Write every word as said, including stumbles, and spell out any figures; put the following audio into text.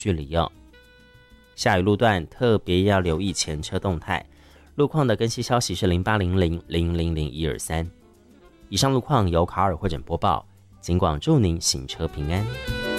距离哦。下雨路段特别要留意前车动态，路况的更新消息是零八零零零零零一二三。以上路况由卡尔会诊播报，尽管祝您行车平安。